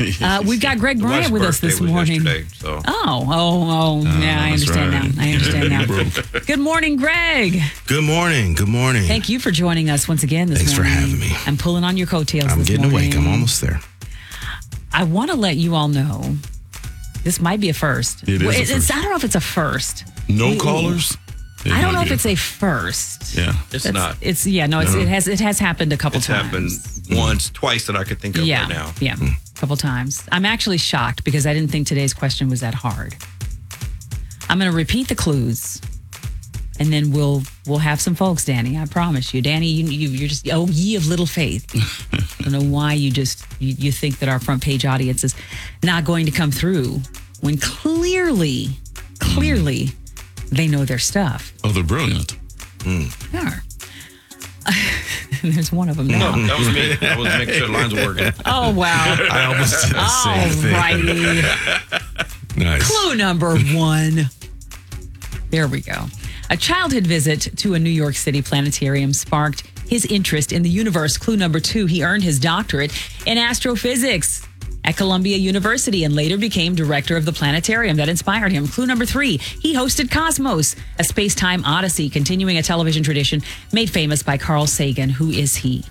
We've got Greg Bryant with us this morning. So. Yeah, I understand right. now. I understand now. Good morning, Greg. Good morning. Good morning. Thank you for joining us once again this Thanks morning. for having me. I'm pulling on your coattails I'm this getting morning. awake. I'm almost there. I want to let you all know this might be a first. It is a first. I don't know if it's a first. No callers? I don't know if it's a first. Yeah. It's not. It has happened a couple It's times. happened once, twice that I could think of right now. Yeah, a couple times. I'm actually shocked because I didn't think today's question was that hard. I'm going to repeat the clues, and then we'll have some folks, Danny. I promise you, Danny. You're just ye of little faith. I don't know why you think that our front page audience is not going to come through when clearly they know their stuff. Oh, they're brilliant. They are. There's one of them now. No, that was me. I was making sure the lines were working. Oh, wow. I almost did the same thing. Alrighty. Nice. Clue number 1. There we go. A childhood visit to a New York City planetarium sparked his interest in the universe. Clue number 2, he earned his doctorate in astrophysics at Columbia University and later became director of the planetarium that inspired him. Clue number 3, he hosted Cosmos, a space-time odyssey, continuing a television tradition made famous by Carl Sagan. Who is he?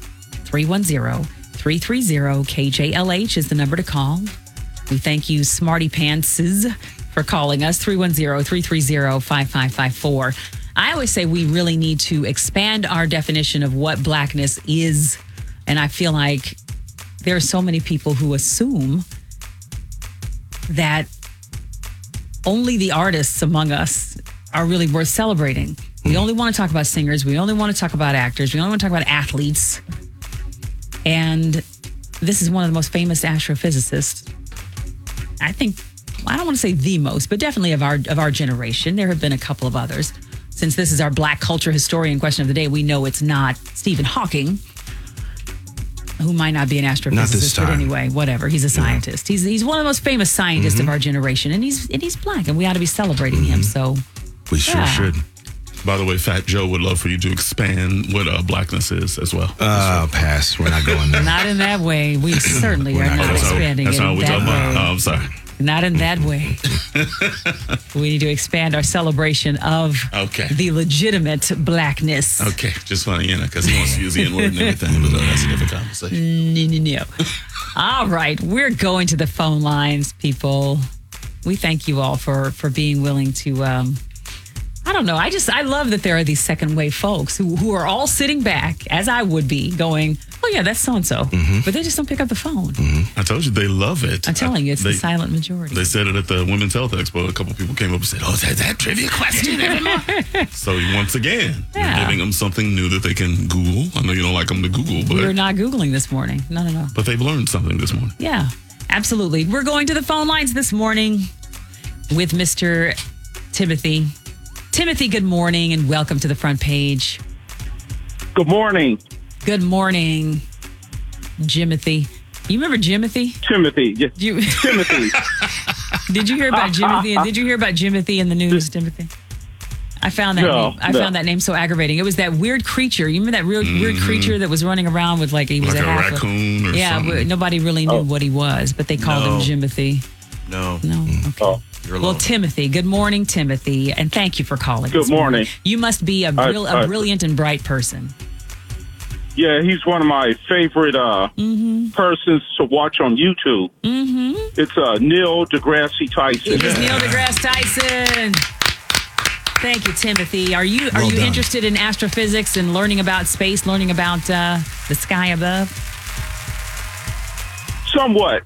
310-330-KJLH is the number to call. We thank you, Smarty Pantses, for calling us. 310-330-5554. I always say we really need to expand our definition of what blackness is. And I feel like there are so many people who assume that only the artists among us are really worth celebrating. We only want to talk about singers. We only want to talk about actors. We only want to talk about athletes. And this is one of the most famous astrophysicists. I don't want to say the most, but definitely of our generation. There have been a couple of others. Since this is our Black culture historian question of the day, we know it's not Stephen Hawking, who might not be an astrophysicist, but anyway, whatever. He's a scientist. He's one of the most famous scientists of our generation, and he's Black, and we ought to be celebrating him. So We sure should. By the way, Fat Joe would love for you to expand what blackness is as well. Pass. We're not going there. Not in that way. We certainly are not expanding it That's not in what we're that talking way. about. Oh, I'm sorry. Not in that way. We need to expand our celebration of the legitimate blackness. Okay, just funny, because he wants to use the N-word and everything, but that's a different conversation. No. All right, we're going to the phone lines, people. We thank you all for being willing to, I don't know. I love that there are these second wave folks who are all sitting back, as I would be, going, oh yeah, that's so-and-so. But they just don't pick up the phone. I told you, they love it. I'm telling you, it's the silent majority. They said it at the Women's Health Expo. A couple people came up and said, oh, that trivia question every month. So once again, we're giving them something new that they can Google. I know you don't like them to Google, but we're not Googling this morning. No. But they've learned something this morning. Yeah, absolutely. We're going to the phone lines this morning with Mr. Timothy. Timothy, good morning and welcome to the front page. Good morning. Good morning, Jimothy. You remember Jimothy? Timothy. Yes. Timothy. Did you hear about Jimothy? Did you hear about Jimothy in the news, Timothy? I found that name. I found that name so aggravating. It was that weird creature. You remember that weird creature that was running around with he was like a half raccoon or something? Nobody really knew what he was, but they called him Jimothy. No. Okay. Oh. Well, Timothy, good morning, Timothy, and thank you for calling. Good morning. You must be a brilliant and bright person. Yeah, he's one of my favorite persons to watch on YouTube. It's Neil deGrasse Tyson. It is Neil deGrasse Tyson. Thank you, Timothy. Are you interested in astrophysics and learning about space, learning about the sky above? Somewhat.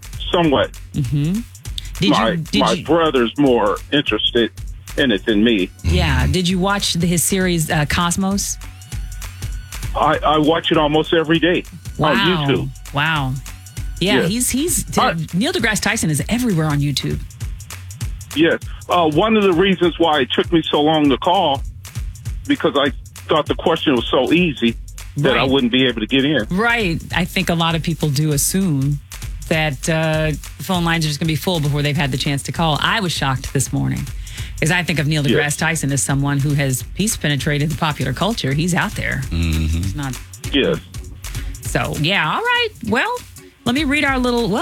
My brother's more interested in it than me. Yeah. Did you watch his series Cosmos? I watch it almost every day on YouTube. Wow. Yeah, he's Neil deGrasse Tyson is everywhere on YouTube. Yes. One of the reasons why it took me so long to call, because I thought the question was so easy that I wouldn't be able to get in. Right. I think a lot of people do assume that the phone lines are just going to be full before they've had the chance to call. I was shocked this morning because I think of Neil deGrasse Tyson as someone who he's penetrated the popular culture. He's out there. He's not. Yes. So, yeah. All right. Well, let me read our little,